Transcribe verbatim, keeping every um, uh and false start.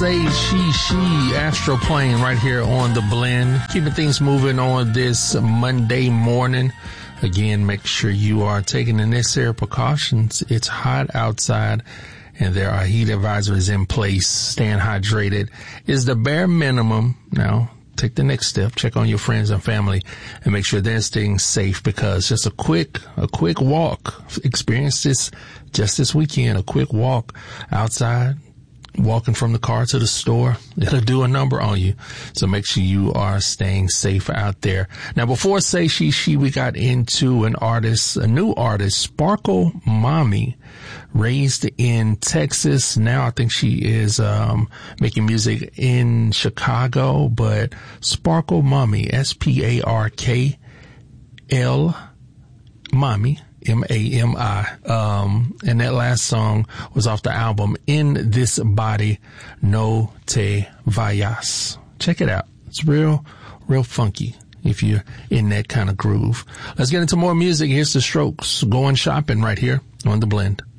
Say She She, Astroplane right here on The Blend. Keeping things moving on this Monday morning. Again, make sure you are taking the necessary precautions. It's hot outside and there are heat advisories in place. Staying hydrated is the bare minimum. Now, take the next step. Check on your friends and family and make sure they're staying safe, because just a quick, a quick walk. Experience this just this weekend. A quick walk outside, walking from the car to the store, it'll do a number on you. So make sure you are staying safe out there. Now, before Say She She, we got into an artist, a new artist, Sparkle Mommy, raised in Texas. Now I think she is um making music in Chicago, but Sparkle Mommy, S P A R K L Mommy, M A M I. Um, and that last song was off the album In This Body, No Te Vayas. Check it out. It's real, real funky if you're in that kind of groove. Let's get into more music. Here's The Strokes, Going Shopping right here on The Blend.